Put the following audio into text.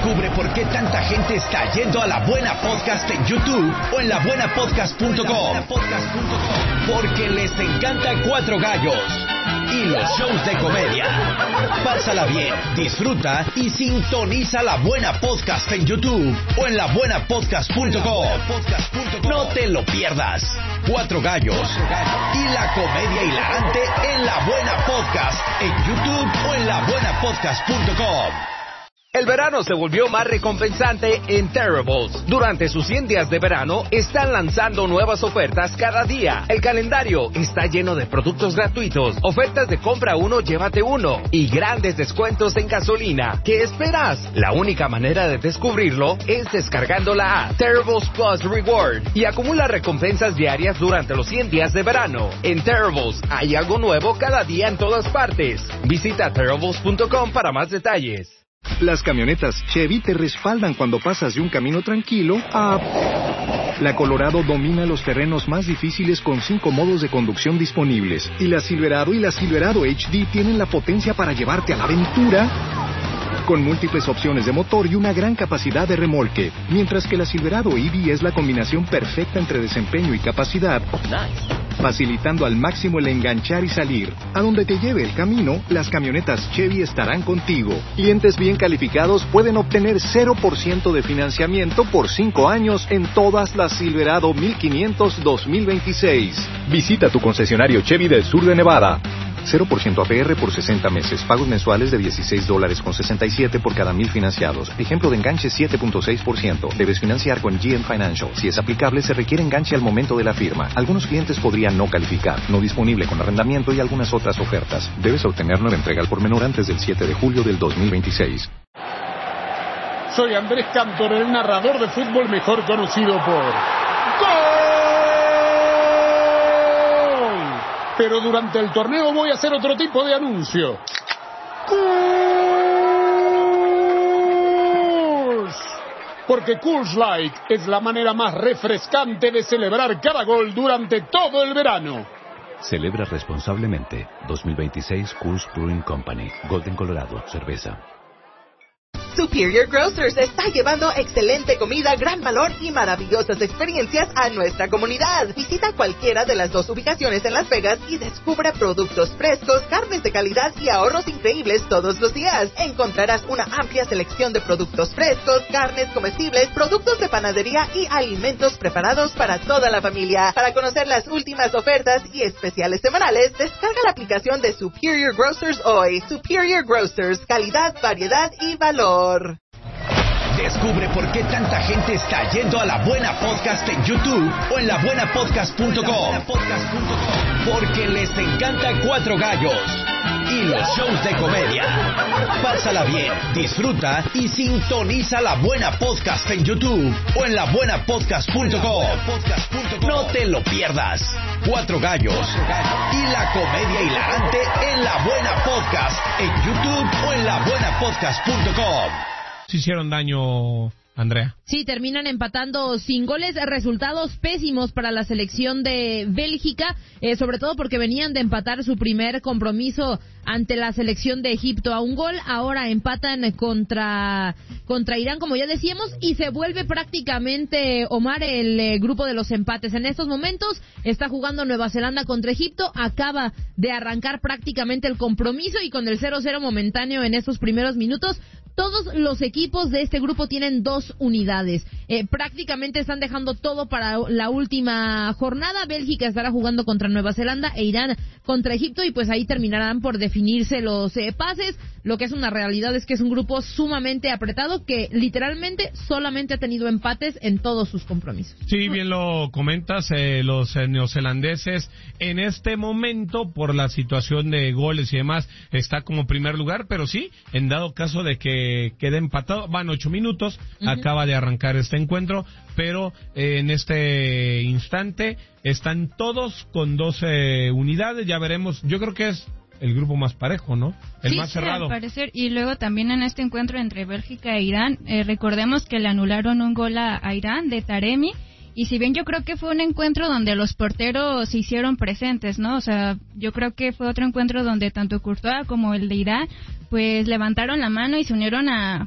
Descubre por qué tanta gente está yendo a La Buena Podcast en YouTube o en labuenapodcast.com. Porque les encanta Cuatro Gallos y los shows de comedia. Pásala bien, disfruta y sintoniza La Buena Podcast en YouTube o en labuenapodcast.com. No te lo pierdas. Cuatro Gallos y la comedia hilarante en La Buena Podcast en YouTube o en labuenapodcast.com. El verano se volvió más recompensante en Terribles. Durante sus 100 días de verano, están lanzando nuevas ofertas cada día. El calendario está lleno de productos gratuitos, ofertas de compra uno, llévate uno, y grandes descuentos en gasolina. ¿Qué esperas? La única manera de descubrirlo es descargando la app Terribles Plus Reward y acumula recompensas diarias durante los 100 días de verano. En Terribles hay algo nuevo cada día en todas partes. Visita Terribles.com para más detalles. Las camionetas Chevy te respaldan cuando pasas de un camino tranquilo a... La Colorado domina los terrenos más difíciles con 5 modos de conducción disponibles. Y la Silverado HD tienen la potencia para llevarte a la aventura con múltiples opciones de motor y una gran capacidad de remolque. Mientras que la Silverado EV es la combinación perfecta entre desempeño y capacidad, facilitando al máximo el enganchar y salir. A donde te lleve el camino, las camionetas Chevy estarán contigo. Clientes bien calificados pueden obtener 0% de financiamiento por 5 años en todas las Silverado 1500 2026. Visita tu concesionario Chevy del sur de Nevada. 0% APR por 60 meses. Pagos mensuales de $16.67 por cada 1,000 financiados. Ejemplo de enganche 7.6%. Debes financiar con GM Financial. Si es aplicable, se requiere enganche al momento de la firma. Algunos clientes podrían no calificar. No disponible con arrendamiento y algunas otras ofertas. Debes obtener nueva entrega al por menor antes del 7 de julio del 2026. Soy Andrés Cantor, el narrador de fútbol mejor conocido por... ¡Gol! Pero durante el torneo voy a hacer otro tipo de anuncio. ¡Coors! Porque Coors Light es la manera más refrescante de celebrar cada gol durante todo el verano. Celebra responsablemente. 2026 Coors Brewing Company. Golden, Colorado. Cerveza. Superior Grocers está llevando excelente comida, gran valor y maravillosas experiencias a nuestra comunidad. Visita cualquiera de las 2 ubicaciones en Las Vegas y descubra productos frescos, carnes de calidad y ahorros increíbles todos los días. Encontrarás una amplia selección de productos frescos, carnes comestibles, productos de panadería y alimentos preparados para toda la familia. Para conocer las últimas ofertas y especiales semanales, descarga la aplicación de Superior Grocers hoy. Superior Grocers, calidad, variedad y valor. Descubre por qué tanta gente está yendo a La Buena Podcast en YouTube o en labuenapodcast.com. Porque les encanta Cuatro Gallos y los shows de comedia. Pásala bien, disfruta y sintoniza La Buena Podcast en YouTube o en labuenapodcast.com. No te lo pierdas. Cuatro Gallos y la comedia hilarante en La Buena Podcast en YouTube o en labuenapodcast.com. Se hicieron daño, Andrea. Sí, terminan empatando sin goles, resultados pésimos para la selección de Bélgica, sobre todo porque venían de empatar su primer compromiso ante la selección de Egipto a 1 gol, ahora empatan contra Irán, como ya decíamos, y se vuelve prácticamente, Omar, el grupo de los empates. En estos momentos está jugando Nueva Zelanda contra Egipto, acaba de arrancar prácticamente el compromiso y con el 0-0 momentáneo en estos primeros minutos, todos los equipos de este grupo tienen 2 unidades. Prácticamente están dejando todo para la última jornada. Bélgica estará jugando contra Nueva Zelanda e Irán contra Egipto y pues ahí terminarán por definirse los pases. Lo que es una realidad es que es un grupo sumamente apretado que literalmente solamente ha tenido empates en todos sus compromisos. Sí, bien lo comentas, los neozelandeses en este momento por la situación de goles y demás está como primer lugar, pero sí, en dado caso de que quede empatado, van 8 minutos, acaba de arrancar este encuentro, pero en este instante están todos con 12 unidades, ya veremos, yo creo que es el grupo más parejo, ¿no? El más cerrado. Al parecer, y luego también en este encuentro entre Bélgica e Irán, recordemos que le anularon un gol a Irán de Taremi, y si bien yo creo que fue un encuentro donde los porteros se hicieron presentes, ¿no? O sea, yo creo que fue otro encuentro donde tanto Courtois como el de Irán, pues levantaron la mano y se unieron a